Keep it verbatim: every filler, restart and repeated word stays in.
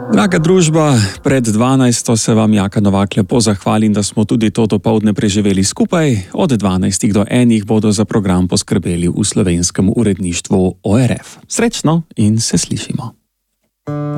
Draga družba, pred dvanajsto se vam Jaka Novak lepo zahvalim, da smo tudi to dopoldne preživeli skupaj. Od dvanajstih do enih bodo za program poskrbeli v slovenskem uredništvu O R F. Srečno in se slišimo.